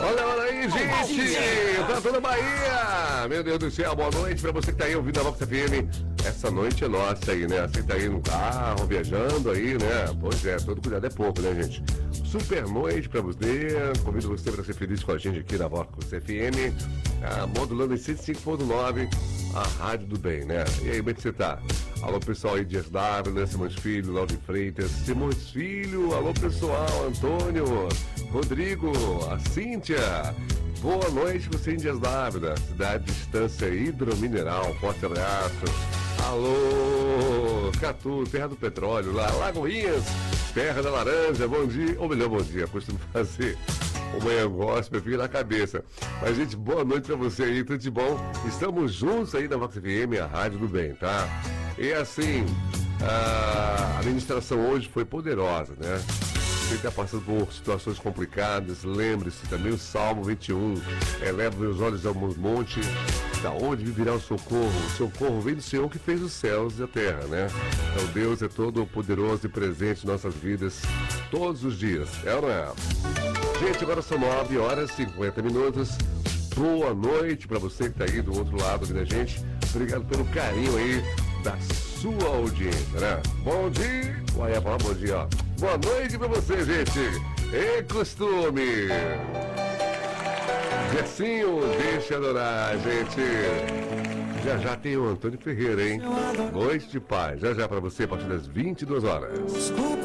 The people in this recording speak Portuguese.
Olha aí, gente! Pra toda a Bahia! Meu Deus do céu, boa noite pra você que tá aí ouvindo a Vox FM. Essa noite é nossa aí, né? Você tá aí no carro, viajando aí, né? Pois é, todo cuidado é pouco, né, gente? Super noite pra você. Convido você pra ser feliz com a gente aqui na Vox FM. Modulando em 105.9, a Rádio do Bem, né? E aí, como é que você tá? Alô, pessoal aí de Esdar, né? Simões Filho, Lauro Freitas, Simões Filho, alô, pessoal, Antônio, Rodrigo, a Cíntia. Boa noite, você em Dias Dávila, cidade de Estância Hidromineral, forte abraço. Alô, Catu, terra do petróleo, lá, Lagoinhas, terra da laranja, bom dia, ou melhor, bom dia, costumo fazer o manhã gospel, fica na cabeça. Mas, gente, boa noite pra você aí, tudo de bom? Estamos juntos aí na Vox FM, a Rádio do Bem, tá? E assim, a administração hoje foi poderosa, né? Quem está passando por situações complicadas, lembre-se também o Salmo 21. Eleva meus olhos ao monte, da onde virá o socorro? O socorro vem do Senhor que fez os céus e a terra, né? Então Deus é todo poderoso e presente em nossas vidas todos os dias, é ou não é? Gente, agora são 9 horas e 50 minutos. Boa noite para você que está aí do outro lado da gente. Obrigado pelo carinho aí da sua audiência, né? Bom dia! Olha, falar bom dia, ó. Boa noite pra você, gente! E costume! Gersinho, deixa adorar, gente! Já tem o Antônio Ferreira, hein? Noite de paz. Já pra você, a partir das 22 horas.